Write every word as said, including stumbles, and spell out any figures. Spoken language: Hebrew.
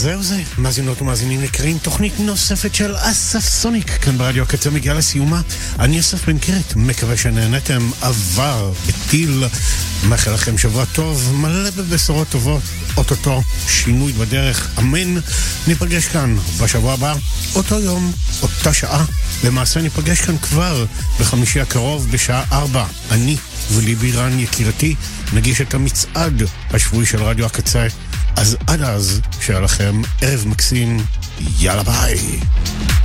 זהו זה, מאזינות ומאזינים יקרים, תוכנית נוספת של אסף סוניק כאן ברדיו הקצה מגיעה לסיומה. אני אסף בן קירת, מקווה שנהנתם עבר בטיל, מאחל לכם שבוע טוב, מלא בבשורות טובות, אוטוטו שינוי בדרך, אמן. ניפגש כאן בשבוע הבא, אותו יום, אותה שעה, למעשה ניפגש כאן כבר בחמישי הקרוב בשעה ארבע. אני וליבי רן יקירתי נגיש את המצעד השבועי של רדיו הקצה. אז עד אז, שיהיה לכם ערב מקסים, יאללה ביי.